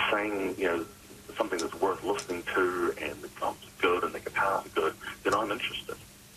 saying, something that's worth listening to, and the drums are good and the guitars are good, then I'm interested.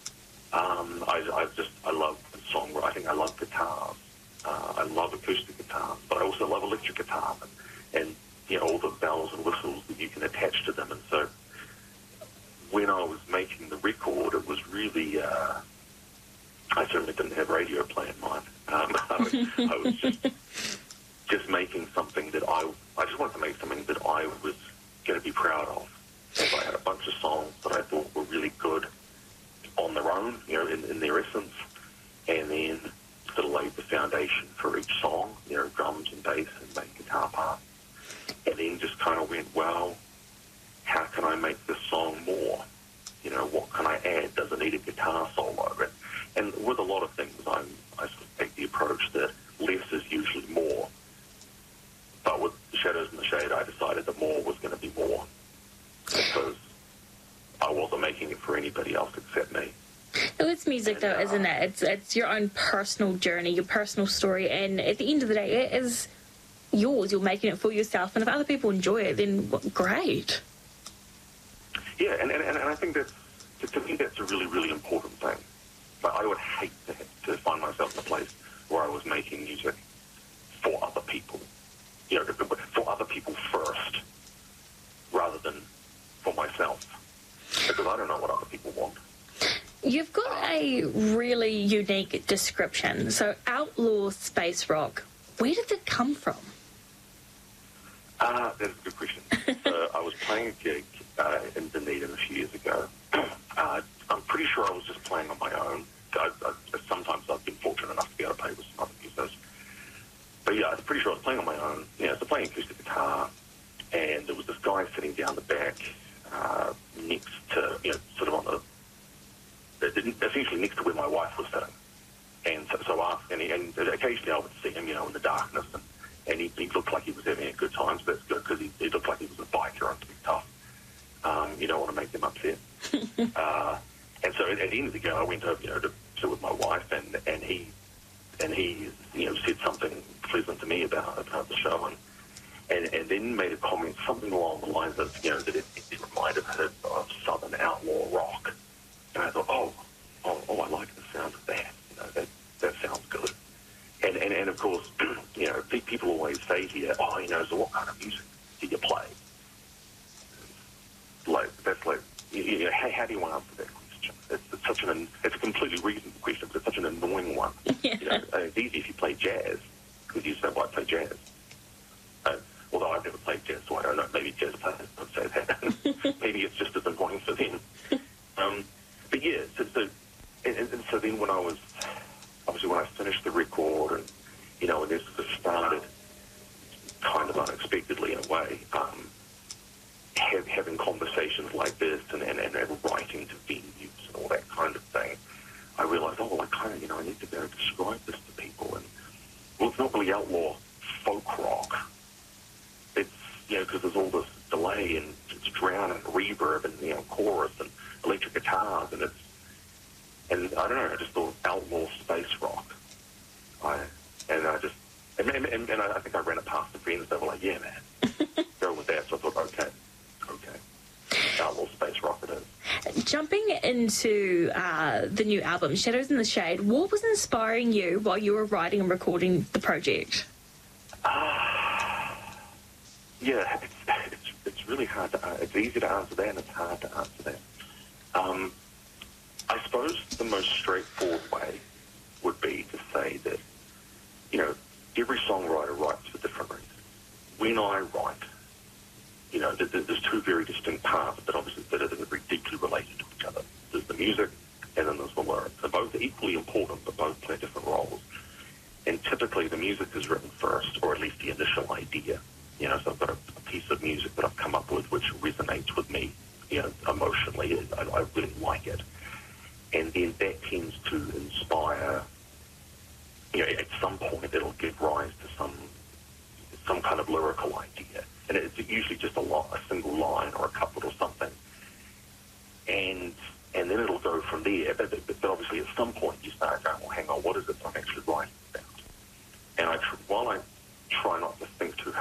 I love songwriting. I love guitars. I love acoustic guitars, but I also love electric guitars and all the bells and whistles that you can attach to them. And so when I was making the record, it was really, I certainly didn't have radio play in mind. I was just making something that I just wanted to make something that I was going to be proud of. So I had a bunch of songs that I thought were really good on their own, in their essence, and then sort of laid the foundation for each song, drums and bass and main guitar parts. And then just kind of went, well, how can I make this song more? What can I add? Does it need a guitar solo? And with a lot of things, I sort of take the approach that less is usually more. But with the Shadows in the Shade, I decided that more was going to be more, because I wasn't making it for anybody else except me. It's music, though, isn't it? It's your own personal journey, your personal story, and at the end of the day, it is yours. You're making it for yourself, and if other people enjoy it, then great. Yeah, and I think that's, to me, that's a really, really important thing. But I would hate to find myself in a place where I was making music for other people, for other people first, rather than for myself, because I don't know what other people want. You've got a really unique description. So, outlaw space rock, where did it come from? That's a good question. I was playing a gig in Dunedin a few years ago. I'm pretty sure I was just playing on my own. Sometimes I've been fortunate enough to be able to play with some other musicians. But yeah, I'm pretty sure I was playing on my own. So playing acoustic guitar, and there was this guy sitting down the back next to, sort of on the, essentially next to where my wife was sitting. And and occasionally I would see him, in the darkness, and he looked like he was having a good time, so that's good, because he looked like he was a biker and pretty tough. You don't want to make them upset. And so at the end of the game, I went over, to sit with my wife, and he said something pleasant to me about the show, and then made a comment, something along the lines of, that it reminded him of Southern outlaw rock. And I thought, oh, I like the sound of that. That sounds good. And of course, people always say here, so what kind of music do you play? How do you answer that question? It's a completely reasonable question, but it's such an annoying one. Yeah. It's easy if you play jazz, because you say, well, I play jazz. Although I've never played jazz, so I don't know. Maybe jazz players would say that. Maybe it's just as annoying for them. But yeah, so then when I finished the record, and and this sort of started kind of unexpectedly in a way, having conversations like this and writing to venues and all that kind of thing, I realized, I need to be able to describe this to people. And well, it's not really outlaw folk rock. It's, because there's all this delay, and it's drowning reverb and, chorus and electric guitars, and I don't know, I just thought outlaw space rock. I think I ran it past the friends. They were like, yeah, man, go with that. So I thought, okay, outlaw space rock it is. Jumping into the new album, Shadows in the Shade, what was inspiring you while you were writing and recording the project? Yeah, it's really hard to. It's easy to answer that, and it's hard to answer that. I suppose the most straightforward way would be to say that, every songwriter writes for different reasons. When I write, there's two very distinct parts, but obviously that are very deeply related to each other. There's the music, and then there's the lyrics. They're both equally important, but both play different roles. And typically the music is written first, or at least the initial idea. So I've got a piece of music that I've come up with which resonates with me, emotionally. I really like it. And then that tends to inspire, at some point it'll give rise to some kind of lyrical idea. And it's usually just a single line or a couplet or something. And then it'll go from there. But obviously at some point you start going, well, hang on, what is it that I'm actually writing about? And while I try not to